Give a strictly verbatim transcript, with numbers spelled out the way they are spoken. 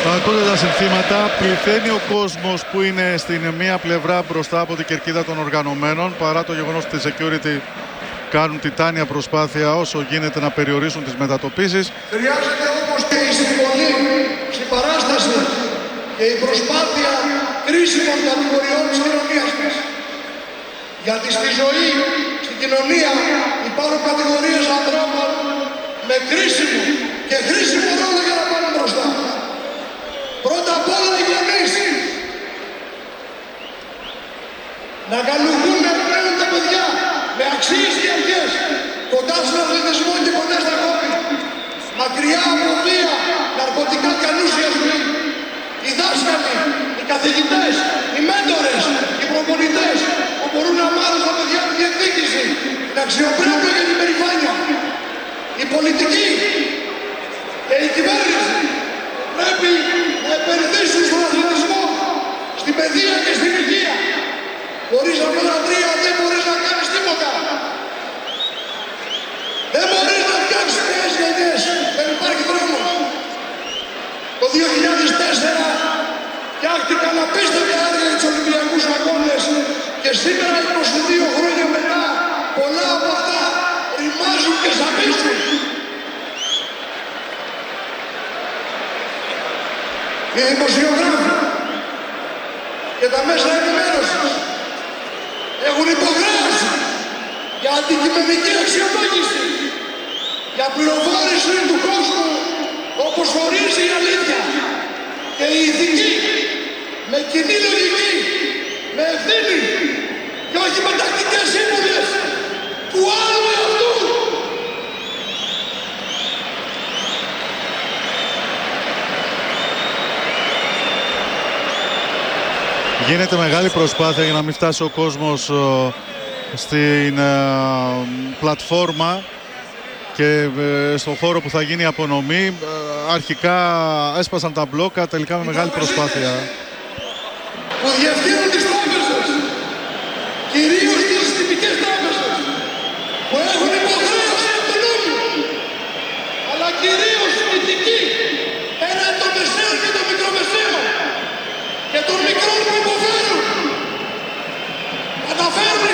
Ακούτε τα συνθήματα, πληθαίνει ο κόσμος που είναι στην μία πλευρά μπροστά από την κερκίδα των οργανωμένων, παρά το γεγονός ότι οι security κάνουν τιτάνια προσπάθεια όσο γίνεται να περιορίσουν τις μετατοπίσεις. Χρειάζεται όμως και η συμβολή, συμπαράσταση και η προσπάθεια κρίσιμων κατηγοριών της κοινωνίας μας. Γιατί στη ζωή, στην κοινωνία υπάρχουν κατηγορίες ανθρώπων με κρίσιμο και χρήσιμο ρόλο για να πάνε μπροστά. Πρώτα απ' όλα οι γονείς να καλουχούν πλέον τα παιδιά με αξίες και αρχές, κοντά στον αθλητισμό και κοντά στα χόμπι, μακριά από βία, ναρκωτικά και ανούσια ζωή. Οι δάσκαλοι, οι καθηγητές, οι μέντορες, οι προπονητές που μπορούν να μάθουν στα παιδιά τη διεκδίκηση, την αξιοπρέπεια και την περηφάνεια. Η πολιτική και η κυβέρνηση πρέπει να επενδύσουν στον αθλητισμό, στην παιδεία και στην υγεία. Χωρίς αυτά τα τρία δεν μπορείς να κάνεις τίποτα. Δεν μπορείς να φτιάξεις νέες γενιές. Δεν υπάρχει δρόμος. Το δύο χιλιάδες τέσσερα φτιάχτηκαν απίστευτα έργα για τους Ολυμπιακούς Αγώνες και σήμερα είκοσι δύο χρόνια μετά πολλά από αυτά ρημάζουν και σαπίζουν. Οι δημοσιογράφοι και τα μέσα ενημέρωσης έχουν υπογράψει για αντικειμενική αξιολόγηση, για πληροφόρηση του κόσμου όπως ορίζει η αλήθεια και η ηθική, με κοινή λογική, με ευθύνη και όχι με τακτικές σύμβουλες του άλλου εαυτού. Γίνεται μεγάλη προσπάθεια για να μην φτάσει ο κόσμος ο, στην ε, πλατφόρμα και ε, στον χώρο που θα γίνει η απονομή. Ε, αρχικά έσπασαν τα μπλόκα, τελικά με μεγάλη προσπάθεια. Που διευθύνουν τις τράπεζες, κυρίως τις συστημικές τράπεζες, που έχουν υποχρέωση από τον νόμο, αλλά κυρίως ηθική, έναν των μεσαίων και των μικρομεσαίων και των μικρών που υποφέρουν. Καταφέρουν